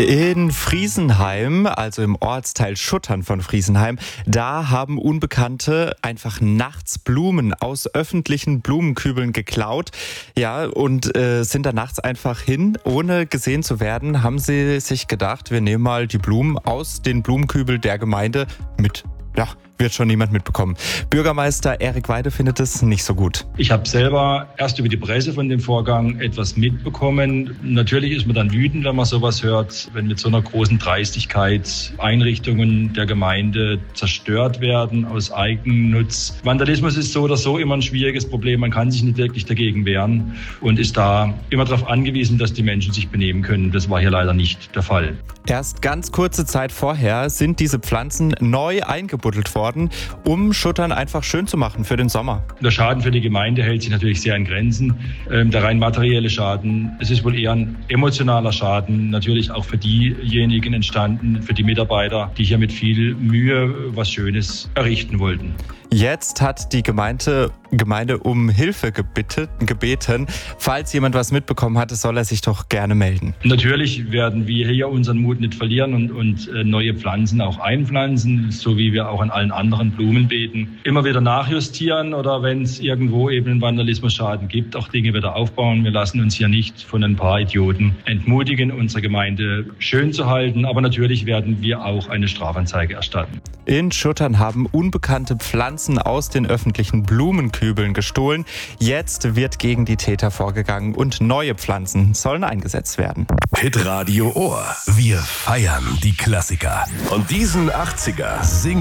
In Friesenheim, also im Ortsteil Schuttern von Friesenheim, da haben Unbekannte einfach nachts Blumen aus öffentlichen Blumenkübeln geklaut. Ja, und sind da nachts einfach hin, ohne gesehen zu werden, haben sie sich gedacht, wir nehmen mal die Blumen aus den Blumenkübel der Gemeinde mit. Ja, wird schon niemand mitbekommen. Bürgermeister Erik Weide findet es nicht so gut. Ich habe selber erst über die Presse von dem Vorgang etwas mitbekommen. Natürlich ist man dann wütend, wenn man sowas hört, wenn mit so einer großen Dreistigkeit Einrichtungen der Gemeinde zerstört werden aus Eigennutz. Vandalismus ist so oder so immer ein schwieriges Problem. Man kann sich nicht wirklich dagegen wehren und ist da immer darauf angewiesen, dass die Menschen sich benehmen können. Das war hier leider nicht der Fall. Erst ganz kurze Zeit vorher sind diese Pflanzen neu eingebuddelt worden, um Schuttern einfach schön zu machen für den Sommer. Der Schaden für die Gemeinde hält sich natürlich sehr in Grenzen. Der rein materielle Schaden, es ist wohl eher ein emotionaler Schaden, natürlich auch für diejenigen entstanden, für die Mitarbeiter, die hier mit viel Mühe was Schönes errichten wollten. Jetzt hat die Gemeinde um Hilfe gebeten. Falls jemand was mitbekommen hat, soll er sich doch gerne melden. Natürlich werden wir hier unseren Mut nicht verlieren und neue Pflanzen auch einpflanzen, so wie wir auch an allen anderen Blumenbeeten immer wieder nachjustieren oder wenn es irgendwo eben einen Vandalismusschaden gibt, auch Dinge wieder aufbauen. Wir lassen uns hier nicht von ein paar Idioten entmutigen, unsere Gemeinde schön zu halten, aber natürlich werden wir auch eine Strafanzeige erstatten. In Schuttern haben unbekannte Pflanzen aus den öffentlichen Blumenkübeln gestohlen. Jetzt wird gegen die Täter vorgegangen und neue Pflanzen sollen eingesetzt werden. Hitradio Ohr. Wir feiern die Klassiker. Und diesen 80er singen